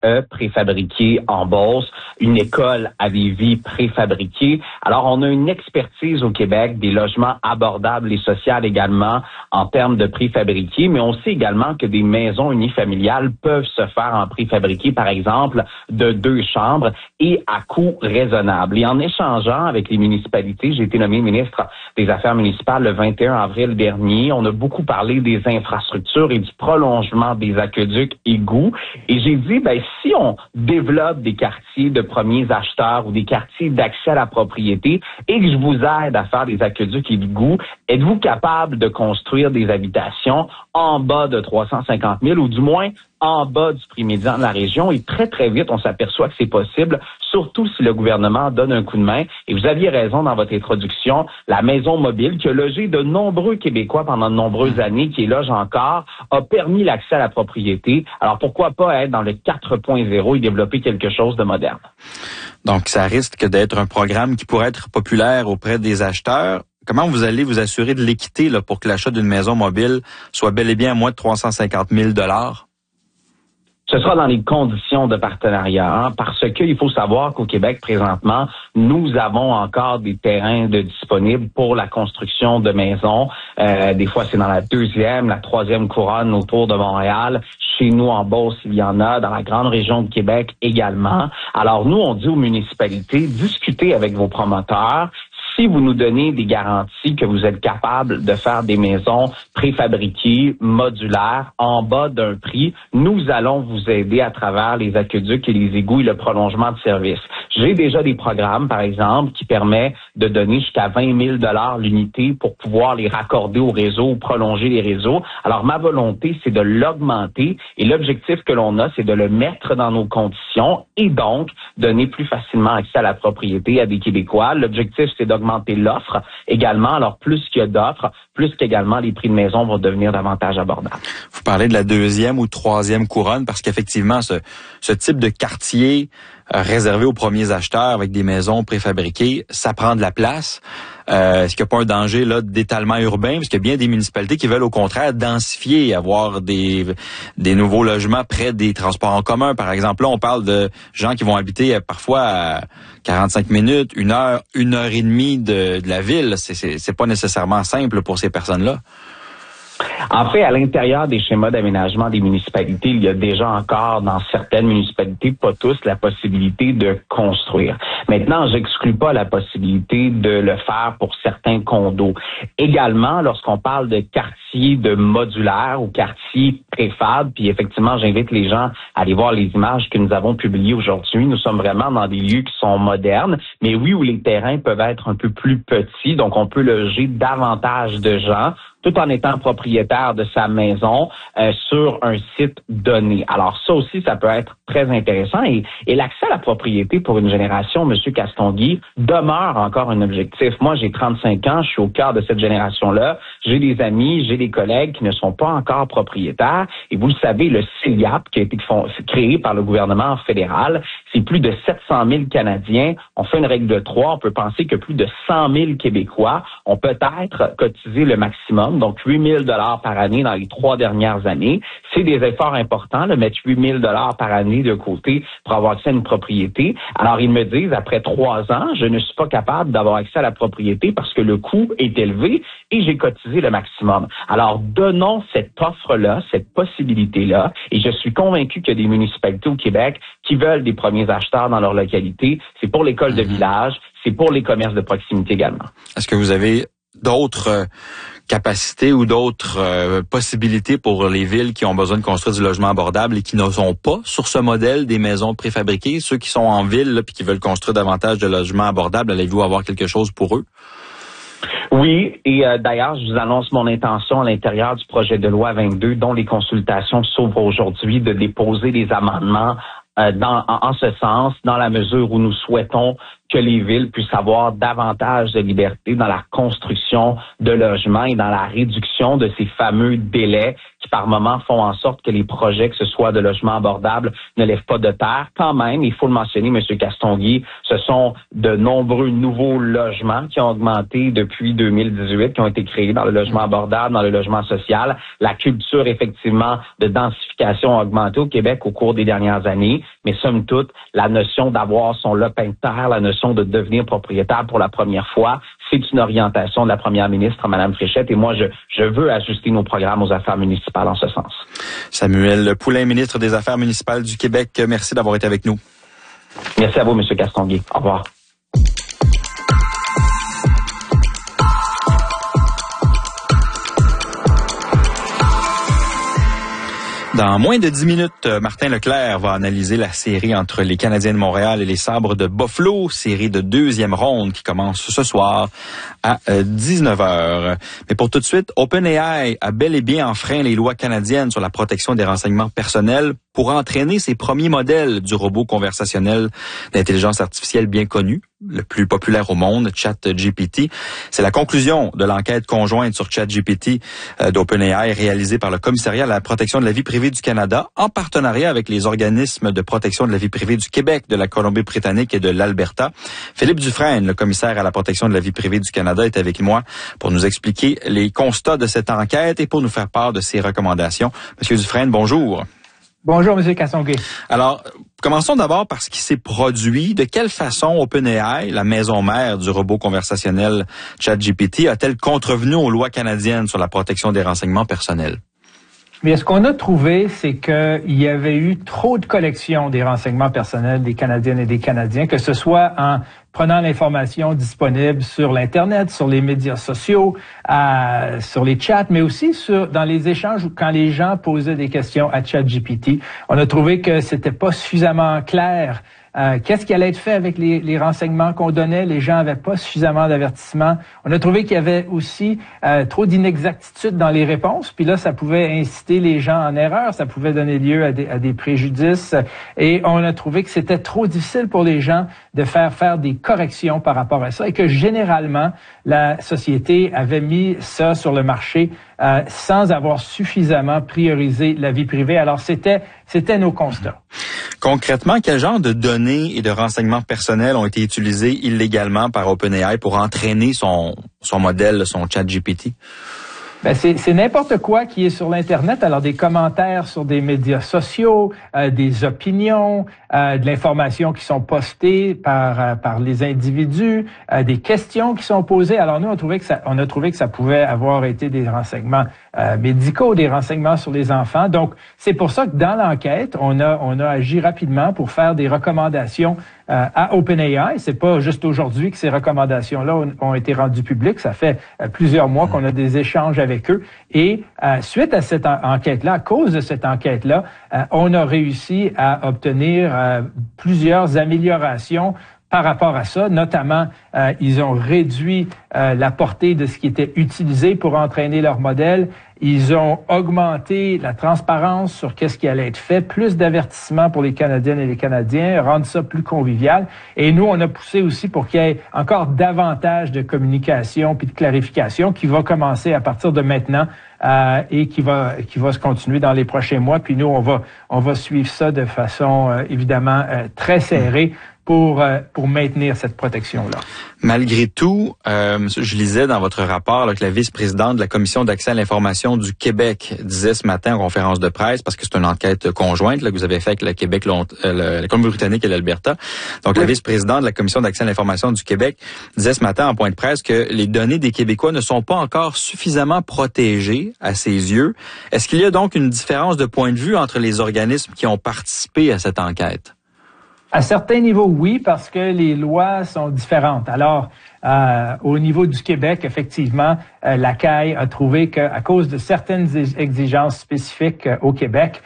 préfabriqués en Beauce, une école à Lévis préfabriquée. Alors, on a une expertise au Québec des logements abordables et sociaux également en termes de préfabriqués, mais on sait également que des maisons unifamiliales peuvent se faire en préfabriqué, par exemple, de 2 chambres et à coût raisonnable. Et en échangeant avec les municipalités, j'ai été nommé ministre des Affaires municipales le 21 avril dernier. On a beaucoup parlé des infrastructures et du prolongement des aqueducs égouts. Et j'ai dit, si on développe des quartiers de premiers acheteurs ou des quartiers d'accès à la propriété et que je vous aide à faire des aqueducs égouts, êtes-vous capable de construire des habitations en bas de 350 000 ou du moins en bas du prix médian de la région? Et très, très vite, on s'aperçoit que c'est possible, surtout si le gouvernement donne un coup de main. Et vous aviez raison dans votre introduction, la maison mobile qui a logé de nombreux Québécois pendant de nombreuses années, qui loge encore, a permis l'accès à la propriété. Alors pourquoi pas être dans le 4.0 et développer quelque chose de moderne? Donc, ça risque d'être un programme qui pourrait être populaire auprès des acheteurs. Comment vous allez vous assurer de l'équité là, pour que l'achat d'une maison mobile soit bel et bien à moins de 350 000 $? Ce sera dans les conditions de partenariat, parce qu'il faut savoir qu'au Québec, présentement, nous avons encore des terrains disponibles pour la construction de maisons. Des fois, c'est dans la 2e, la 3e couronne autour de Montréal. Chez nous, en Beauce, il y en a. Dans la grande région de Québec également. Alors, nous, on dit aux municipalités, discutez avec vos promoteurs. Si vous nous donnez des garanties que vous êtes capable de faire des maisons préfabriquées, modulaires, en bas d'un prix, nous allons vous aider à travers les aqueducs et les égouts et le prolongement de services. J'ai déjà des programmes, par exemple, qui permettent de donner jusqu'à 20 000 $ l'unité pour pouvoir les raccorder au réseau ou prolonger les réseaux. Alors, ma volonté, c'est de l'augmenter et l'objectif que l'on a, c'est de le mettre dans nos conditions et donc donner plus facilement accès à la propriété à des Québécois. L'objectif, c'est d'augmenter l'offre également. Alors, plus qu'il y a d'offres, plus qu'également les prix de maison vont devenir davantage abordables. Vous parlez de la 2e ou 3e couronne parce qu'effectivement, ce type de quartier réservé aux premiers acheteurs avec des maisons préfabriquées, ça prend de la place. Est-ce qu'il n'y a pas un danger là d'étalement urbain? Parce qu'il y a bien des municipalités qui veulent au contraire densifier, avoir des nouveaux logements près des transports en commun. Par exemple, là, on parle de gens qui vont habiter parfois à 45 minutes, 1 heure, 1 heure et demie de la ville. C'est pas nécessairement simple pour ces personnes-là. En fait, à l'intérieur des schémas d'aménagement des municipalités, il y a déjà encore dans certaines municipalités, pas tous, la possibilité de construire. Maintenant, j'exclus pas la possibilité de le faire pour certains condos. Également, lorsqu'on parle de quartiers de modulaires ou quartiers préfab, puis effectivement, j'invite les gens à aller voir les images que nous avons publiées aujourd'hui. Nous sommes vraiment dans des lieux qui sont modernes, mais oui, où les terrains peuvent être un peu plus petits, donc on peut loger davantage de gens, tout en étant propriétaire de sa maison sur un site donné. Alors ça aussi, ça peut être très intéressant. Et l'accès à la propriété pour une génération, M. Castonguay, demeure encore un objectif. Moi, j'ai 35 ans, je suis au cœur de cette génération-là. J'ai des amis, j'ai des collègues qui ne sont pas encore propriétaires. Et vous le savez, le CIAP, qui a été créé par le gouvernement fédéral, c'est plus de 700 000 Canadiens. On fait une règle de 3. On peut penser que plus de 100 000 Québécois ont peut-être cotisé le maximum, donc 8 000 $ par année dans les 3 dernières années. C'est des efforts importants, de mettre 8 000 $ par année de côté pour avoir accès à une propriété. Alors, ils me disent, après 3 ans, je ne suis pas capable d'avoir accès à la propriété parce que le coût est élevé et j'ai cotisé le maximum. Alors, donnons cette offre-là, cette possibilité-là, et je suis convaincu qu'il y a des municipalités au Québec qui veulent des premiers acheteurs dans leur localité. C'est pour l'école de village, c'est pour les commerces de proximité également. Est-ce que vous avez d'autres capacités ou d'autres possibilités pour les villes qui ont besoin de construire du logement abordable et qui ne sont pas sur ce modèle des maisons préfabriquées? Ceux qui sont en ville et qui veulent construire davantage de logements abordables, allez-vous avoir quelque chose pour eux? Oui, et d'ailleurs, je vous annonce mon intention à l'intérieur du projet de loi 22, dont les consultations s'ouvrent aujourd'hui, de déposer des amendements en ce sens, dans la mesure où nous souhaitons que les villes puissent avoir davantage de liberté dans la construction de logements et dans la réduction de ces fameux délais qui, par moments, font en sorte que les projets, que ce soit de logements abordables, ne lèvent pas de terre. Quand même, il faut le mentionner, M. Castonguay, ce sont de nombreux nouveaux logements qui ont augmenté depuis 2018, qui ont été créés dans le logement abordable, dans le logement social. La culture, effectivement, de densification a augmenté au Québec au cours des dernières années, mais somme toute, la notion d'avoir son lopin de terre, la notion de devenir propriétaire pour la première fois, c'est une orientation de la première ministre, Mme Fréchette, et moi, je veux ajuster nos programmes aux affaires municipales en ce sens. Samuel Poulin, ministre des Affaires municipales du Québec, merci d'avoir été avec nous. Merci à vous, M. Castonguay. Au revoir. Dans moins de 10 minutes, Martin Leclerc va analyser la série entre les Canadiens de Montréal et les Sabres de Buffalo, série de deuxième ronde qui commence ce soir à 19h. Mais pour tout de suite, OpenAI a bel et bien enfreint les lois canadiennes sur la protection des renseignements personnels pour entraîner ses premiers modèles du robot conversationnel d'intelligence artificielle bien connu, le plus populaire au monde, ChatGPT. C'est la conclusion de l'enquête conjointe sur ChatGPT d'OpenAI réalisée par le Commissariat à la protection de la vie privée du Canada en partenariat avec les organismes de protection de la vie privée du Québec, de la Colombie-Britannique et de l'Alberta. Philippe Dufresne, le commissaire à la protection de la vie privée du Canada, est avec moi pour nous expliquer les constats de cette enquête et pour nous faire part de ses recommandations. Monsieur Dufresne, bonjour. Bonjour, M. Castonguay. Alors, commençons d'abord par ce qui s'est produit. De quelle façon OpenAI, la maison mère du robot conversationnel ChatGPT, a-t-elle contrevenu aux lois canadiennes sur la protection des renseignements personnels? Bien, ce qu'on a trouvé, c'est qu'il y avait eu trop de collections des renseignements personnels des Canadiennes et des Canadiens, que ce soit en prenant l'information disponible sur l'Internet, sur les médias sociaux, sur les chats, mais aussi dans les échanges où quand les gens posaient des questions à ChatGPT. On a trouvé que c'était pas suffisamment clair. Qu'est-ce qui allait être fait avec les renseignements qu'on donnait? Les gens n'avaient pas suffisamment d'avertissements. On a trouvé qu'il y avait aussi trop d'inexactitudes dans les réponses. Puis là, ça pouvait inciter les gens en erreur. Ça pouvait donner lieu à des préjudices. Et on a trouvé que c'était trop difficile pour les gens de faire des corrections par rapport à ça. Et que généralement, la société avait mis ça sur le marché sans avoir suffisamment priorisé la vie privée. Alors, c'était nos constats. Concrètement, quel genre de données et de renseignements personnels ont été utilisés illégalement par OpenAI pour entraîner son modèle, son ChatGPT? Ben c'est n'importe quoi qui est sur l'Internet. Alors, des commentaires sur des médias sociaux, des opinions, de l'information qui sont postées par les individus, des questions qui sont posées. Alors, nous, on a trouvé que ça pouvait avoir été des renseignements médicaux, des renseignements sur les enfants. Donc, c'est pour ça que dans l'enquête, on a agi rapidement pour faire des recommandations à OpenAI. C'est pas juste aujourd'hui que ces recommandations-là ont été rendues publiques. Ça fait plusieurs mois qu'on a des échanges avec eux. Et suite à cette enquête-là, à cause de cette enquête-là, on a réussi à obtenir plusieurs améliorations par rapport à ça. Notamment, ils ont réduit la portée de ce qui était utilisé pour entraîner leur modèle. Ils ont augmenté la transparence sur qu'est-ce qui allait être fait, plus d'avertissements pour les Canadiennes et les Canadiens, rendre ça plus convivial. Et nous, on a poussé aussi pour qu'il y ait encore davantage de communication puis de clarification qui va commencer à partir de maintenant et qui va se continuer dans les prochains mois. Puis nous, on va suivre ça de façon évidemment très serrée pour maintenir cette protection-là. Malgré tout, je lisais dans votre rapport là, que la vice-présidente de la Commission d'accès à l'information du Québec disait ce matin en conférence de presse, parce que c'est une enquête conjointe là, que vous avez faite avec le Québec, la Colombie-Britannique et l'Alberta. Donc, la vice-présidente de la Commission d'accès à l'information du Québec disait ce matin en point de presse que les données des Québécois ne sont pas encore suffisamment protégées à ses yeux. Est-ce qu'il y a donc une différence de point de vue entre les organismes qui ont participé à cette enquête? À certains niveaux, oui, parce que les lois sont différentes. Alors, au niveau du Québec, effectivement, la CAI a trouvé qu'à cause de certaines exigences spécifiques au Québec,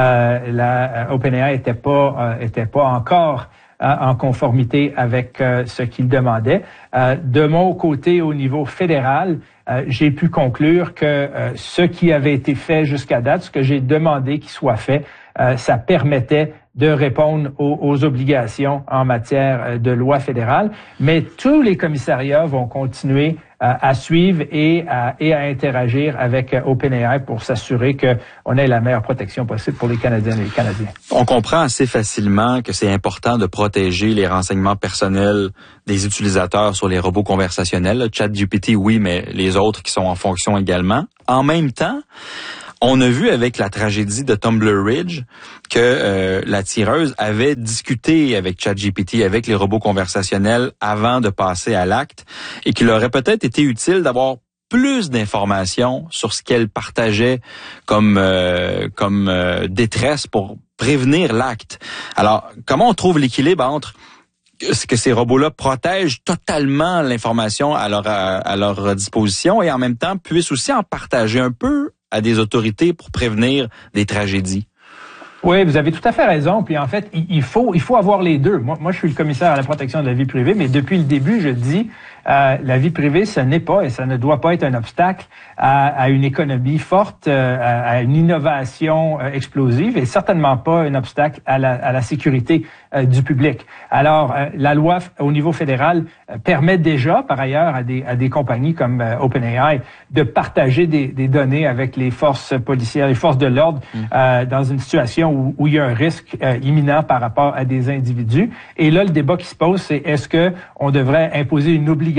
la OpenAI était pas encore en conformité avec ce qu'il demandait. De mon côté, au niveau fédéral, j'ai pu conclure que ce qui avait été fait jusqu'à date, ce que j'ai demandé qu'il soit fait, ça permettait de répondre aux obligations en matière de loi fédérale. Mais tous les commissariats vont continuer à suivre et à interagir avec OpenAI pour s'assurer qu'on ait la meilleure protection possible pour les Canadiennes et les Canadiens. On comprend assez facilement que c'est important de protéger les renseignements personnels des utilisateurs sur les robots conversationnels. ChatGPT, oui, mais les autres qui sont en fonction également. En même temps, on a vu avec la tragédie de Tumbler Ridge que la tireuse avait discuté avec ChatGPT, avec les robots conversationnels avant de passer à l'acte et qu'il aurait peut-être été utile d'avoir plus d'informations sur ce qu'elle partageait comme détresse pour prévenir l'acte. Alors, comment on trouve l'équilibre entre ce que ces robots-là protègent totalement l'information à leur disposition et en même temps puissent aussi en partager un peu à des autorités pour prévenir des tragédies? Oui, vous avez tout à fait raison. Puis en fait, il faut avoir les deux. Moi, je suis le commissaire à la protection de la vie privée, mais depuis le début, je dis la vie privée, ce n'est pas et ça ne doit pas être un obstacle à une économie forte, à une innovation explosive et certainement pas un obstacle à la sécurité du public. Alors, la loi au niveau fédéral permet déjà, par ailleurs, à des compagnies comme OpenAI de partager des données avec les forces policières, les forces de l'ordre dans une situation où il y a un risque imminent par rapport à des individus. Et là, le débat qui se pose, c'est est-ce que on devrait imposer une obligation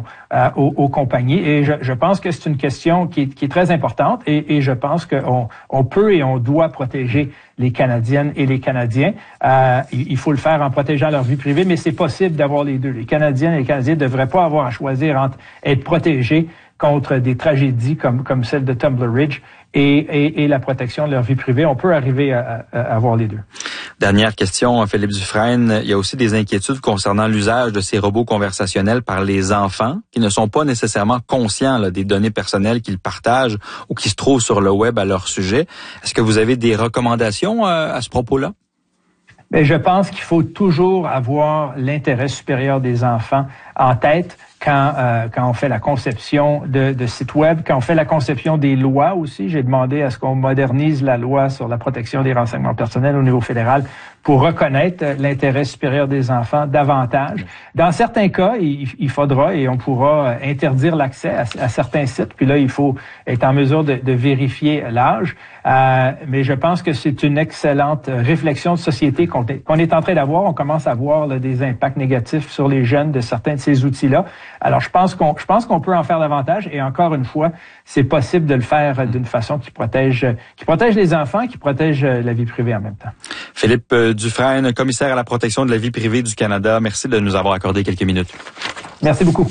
aux compagnies? Et je pense que c'est une question qui est très importante et je pense qu'on peut et on doit protéger les Canadiennes et les Canadiens. Il faut le faire en protégeant leur vie privée, mais c'est possible d'avoir les deux. Les Canadiennes et les Canadiens ne devraient pas avoir à choisir entre être protégés contre des tragédies comme celle de Tumbler Ridge et la protection de leur vie privée. On peut arriver à avoir les deux. Dernière question, Philippe Dufresne. Il y a aussi des inquiétudes concernant l'usage de ces robots conversationnels par les enfants qui ne sont pas nécessairement conscients des données personnelles qu'ils partagent ou qui se trouvent sur le web à leur sujet. Est-ce que vous avez des recommandations à ce propos-là? Mais je pense qu'il faut toujours avoir l'intérêt supérieur des enfants en tête quand on fait la conception de sites web, quand on fait la conception des lois aussi. J'ai demandé à ce qu'on modernise la loi sur la protection des renseignements personnels au niveau fédéral pour reconnaître l'intérêt supérieur des enfants davantage. Dans certains cas, il faudra et on pourra interdire l'accès à certains sites. Puis là, il faut être en mesure de vérifier l'âge. Mais je pense que c'est une excellente réflexion de société qu'on est en train d'avoir. On commence à voir des impacts négatifs sur les jeunes de certains de ces outils-là. Alors, je pense qu'on peut en faire davantage. Et encore une fois, c'est possible de le faire d'une façon qui protège les enfants, qui protège la vie privée en même temps. Philippe Dufresne, commissaire à la protection de la vie privée du Canada. Merci de nous avoir accordé quelques minutes. Merci beaucoup.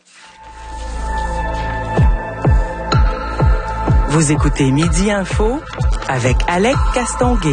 Vous écoutez Midi Info avec Alec Castonguay.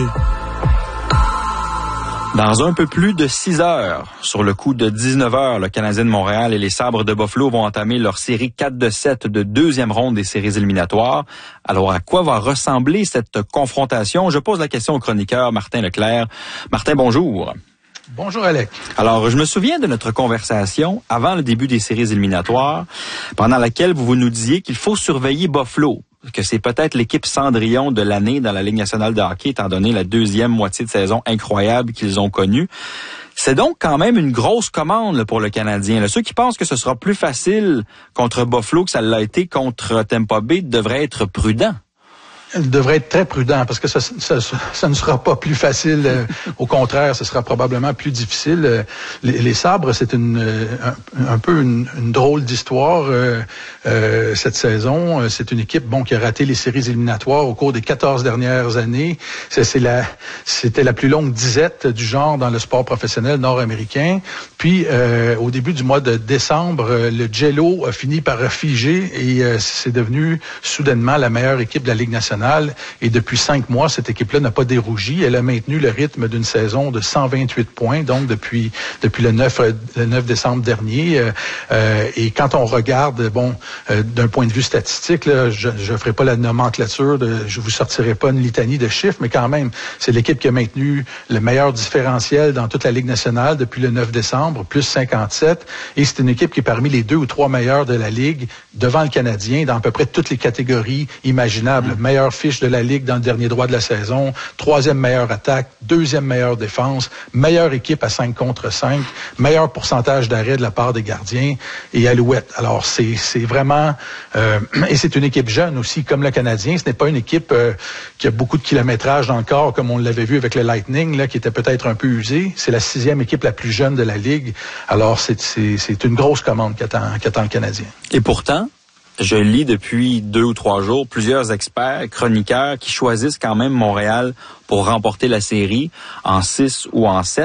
Dans un peu plus de 6 heures, sur le coup de 19 heures, le Canadien de Montréal et les Sabres de Buffalo vont entamer leur série 4-7 de deuxième ronde des séries éliminatoires. Alors, à quoi va ressembler cette confrontation? Je pose la question au chroniqueur Martin Leclerc. Martin, bonjour. Bonjour, Alec. Alors, je me souviens de notre conversation avant le début des séries éliminatoires, pendant laquelle vous nous disiez qu'il faut surveiller Buffalo, que c'est peut-être l'équipe Cendrillon de l'année dans la Ligue nationale de hockey, étant donné la deuxième moitié de saison incroyable qu'ils ont connue. C'est donc quand même une grosse commande pour le Canadien. Ceux qui pensent que ce sera plus facile contre Buffalo que ça l'a été contre Tampa Bay devraient être prudents. Elle devrait être très prudent parce que ça ne sera pas plus facile. Au contraire, ce sera probablement plus difficile. Les Sabres, c'est un peu une drôle d'histoire cette saison. C'est une équipe qui a raté les séries éliminatoires au cours des 14 dernières années. C'était la plus longue disette du genre dans le sport professionnel nord-américain. Puis, au début du mois de décembre, le Jello a fini par figer et c'est devenu soudainement la meilleure équipe de la Ligue nationale. Et depuis 5 mois, cette équipe-là n'a pas dérougi. Elle a maintenu le rythme d'une saison de 128 points, donc depuis le 9 décembre dernier. Et quand on regarde, d'un point de vue statistique, là, je ferai pas la nomenclature, je vous sortirai pas une litanie de chiffres, mais quand même, c'est l'équipe qui a maintenu le meilleur différentiel dans toute la Ligue nationale depuis le 9 décembre, plus 57. Et c'est une équipe qui est parmi les 2 ou 3 meilleurs de la Ligue, devant le Canadien, dans à peu près toutes les catégories imaginables. Meilleur meilleure fiche de la Ligue dans le dernier droit de la saison, 3e meilleure attaque, 2e meilleure défense, meilleure équipe à 5 contre 5, meilleur pourcentage d'arrêt de la part des gardiens et Alouette. Alors, c'est vraiment... et c'est une équipe jeune aussi, comme le Canadien. Ce n'est pas une équipe qui a beaucoup de kilométrage dans le corps, comme on l'avait vu avec le Lightning, là, qui était peut-être un peu usé. C'est la 6e équipe la plus jeune de la Ligue. Alors, c'est une grosse commande qu'attend le Canadien. Et pourtant, je lis depuis 2 ou 3 jours plusieurs experts, chroniqueurs qui choisissent quand même Montréal pour remporter la série en 6 ou en 7.